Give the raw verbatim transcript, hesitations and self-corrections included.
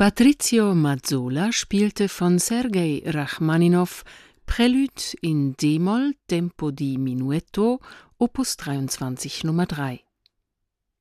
Patrizio Mazzola spielte von Sergei Rachmaninow Prälude in d-Moll, Tempo di Minuetto, Opus dreiundzwanzig Nummer drei.